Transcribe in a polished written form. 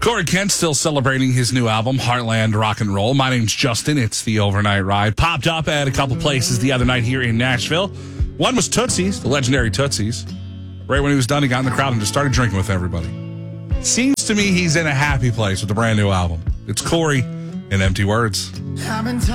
Corey Kent still celebrating his new album, Heartland Rock and Roll. My name's Justin. It's the Overnight Ride. Popped up at a couple places the other night here in Nashville. One was Tootsie's, the legendary Tootsie's. Right when he was done, he got in the crowd and just started drinking with everybody. Seems to me he's in a happy place with the brand new album. It's Corey in Empty Words.